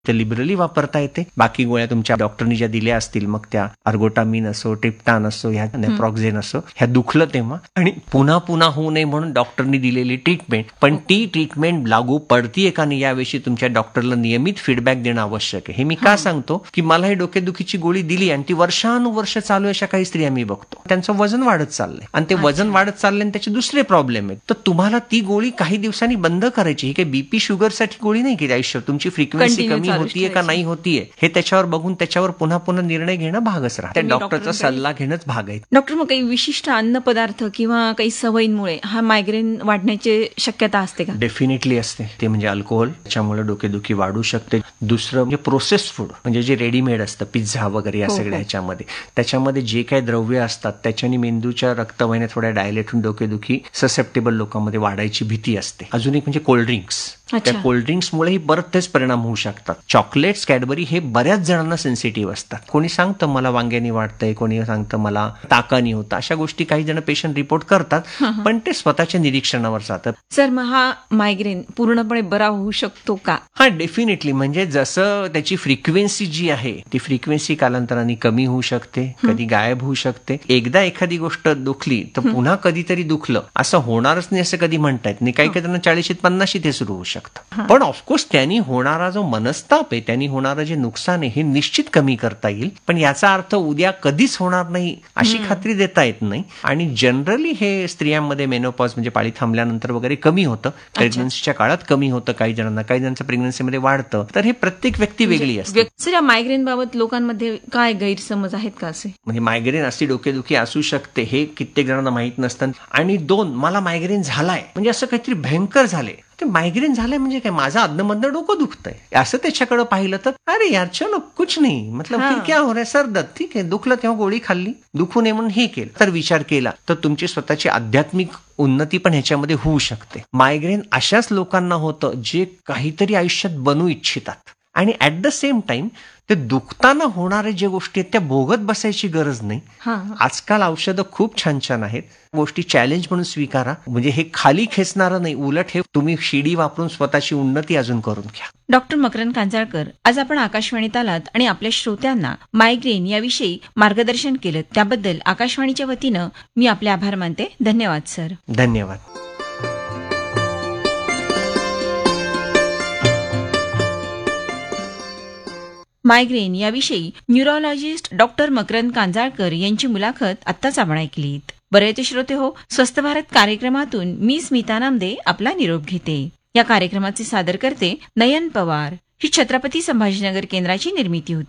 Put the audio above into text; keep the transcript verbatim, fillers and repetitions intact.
ते लिबरली वापरता येते. बाकी गोळ्या तुमच्या डॉक्टरनी ज्या दिल्या असतील, मग त्या अर्गोटामिन असो, ट्रिप्टान असो, ह्या नेप्रॉक्झेन असो, ह्या दुखलं तेव्हा आणि पुन्हा पुन्हा होऊ नये म्हणून डॉक्टरनी दिलेली ट्रीटमेंट. पण ती ट्रीटमेंट लागू पडतीये का नाही याविषयी तुमच्या डॉक्टरला नियमित फीडबॅक देणं आवश्यक आहे. हे मी का सांगतो की मला ही डोकेदुखीची गोळी दिली आणि ती वर्षानुवर्ष चालू अशा काही स्त्रिया मी बघतो, त्यांचं वजन वाढत चाललंय आणि ते वजन वाढत चाललंय आणि त्याचे दुसरे प्रॉब्लेम आहेत. तर तुम्हाला ती गोळी काही दिवसांनी बंद करायची. ही काही बीपी शुगरसाठी गोळी नाही की आयुष्यात तुमची फ्रिक्वेन्सी कमी होतीये का नाही होतीये हे त्याच्यावर बघून त्याच्यावर पुन्हा पुन्हा निर्णय घेणं भागच राहतं. त्या डॉक्टरचा सल्ला घेणंच भाग आहे. डॉक्टर, मग काही विशिष्ट अन्न पदार्थ किंवा काही सवयींमुळे हा मायग्रेन वाढण्याची शक्यता असते का? डेफिनेटली असते. ते म्हणजे अल्कोहोल, त्याच्यामुळे डोकेदुखी वाढू शकते. दुसरं म्हणजे प्रोसेस फूड, म्हणजे जे रेडीमेड असतं, पिझ्झा वगैरे या सगळ्या ह्याच्यामध्ये त्याच्यामध्ये जे काही द्रव्य असतात त्याच्याने मेंदूच्या रक्तवाहिन्या थोड्या डायलेट होऊन डोकेदुखी ससेप्टेबल लोकांमध्ये वाढायची भीती असते. अजून एक म्हणजे कोल्ड्रिंक्स. त्या कोल्ड्रिंक्समुळेही बरेच तेच परिणाम होऊ शकतात. चॉकलेट्स, कॅडबरी हे बऱ्याच जणांना सेन्सिटिव्ह असतात. कोणी सांगतं मला वांग्यानी वाटतंय, कोणी सांगतं मला ताकानी होतं. अशा गोष्टी काही जण पेशंट रिपोर्ट करतात, पण ते स्वतःच्या निरीक्षणावर जातात. सर, मग हा मायग्रेन पूर्णपणे बरा होऊ शकतो का? हा, डेफिनेटली. म्हणजे जसं त्याची फ्रिक्वेन्सी जी आहे ती फ्रिक्वेन्सी कालांतराने कमी होऊ शकते, कधी गायब होऊ शकते. एकदा एखादी गोष्ट दुखली तर पुन्हा कधीतरी दुखलं असं होणारच नाही असं कधी म्हणता येत नाही. काही काही जणांना चाळीशीत पन्नाशीत हे सुरू होऊ शकतं. पण ऑफकोर्स त्यांनी होणारा जो मनस्ताप आहे, त्यांनी होणारं जे नुकसान आहे हे निश्चित कमी करता येईल. पण याचा अर्थ उद्या कधीच होणार नाही अशी खात्री देता येत नाही. आणि जनरली हे स्त्रियांमध्ये मेनोपॉज म्हणजे पाळी थांबल्यानंतर वगैरे कमी होतं, प्रेग्नन्सीच्या काळात कमी होतं काही जणांना, काही जणांचं प्रेग्नन्सीमध्ये वाढतं. तर हे प्रत्येक व्यक्ती वेगळी असते. सर, या मायग्रेन बाबत लोकांमध्ये काय गैरसमज आहेत का असे? म्हणजे मायग्रेन अशी डोकेदुखी असू शकते हे कित्येक जणांना माहित नसतं. आणि दोन, मला मायग्रेन झालाय म्हणजे असं काहीतरी भयंकर झाले. ते मायग्रेन झालंय म्हणजे काय, माझं अधनमधनं डोकं दुखतंय असं त्याच्याकडे पाहिलं तर अरे यार चलो कुछ नाही, मतलब फिर क्या हो रहा है सर दर्द, ठीक आहे, दुखलं तेव्हा गोळी खाल्ली, दुखू नये म्हणून हे केलं. तर विचार केला तर तुमची स्वतःची आध्यात्मिक उन्नती पण ह्याच्यामध्ये होऊ शकते. मायग्रेन अशाच लोकांना होतं जे काहीतरी आयुष्यात बनवू इच्छितात आणि ऍट द सेम टाइम ते दुखताना होणारे जे गोष्टी आहेत त्या भोगत बसायची गरज नाही. आजकाल औषधं खूप छान छान आहेत. गोष्टी चॅलेंज म्हणून स्वीकारा. म्हणजे हे खाली खेचणारं नाही, उलट हे तुम्ही शिडी वापरून स्वतःची उन्नती अजून करून घ्या. डॉक्टर मकरंद कांजाळकर, आज आपण आकाशवाणीत आलात आणि आपल्या श्रोत्यांना मायग्रेन याविषयी मार्गदर्शन केलं, त्याबद्दल आकाशवाणीच्या वतीनं मी आपले आभार मानते. धन्यवाद सर. धन्यवाद. मायग्रेन याविषयी न्यूरोलॉजिस्ट डॉक्टर मकरंद कांजाळकर यांची मुलाखत आत्ताच आपण ऐकलीत. बरे ते श्रोते हो, स्वस्थ भारत कार्यक्रमातून मी स्मिता नामदे आपला निरोप घेते. या कार्यक्रमाचे सादर करते नयन पवार. ही छत्रपती संभाजीनगर केंद्राची निर्मिती होती.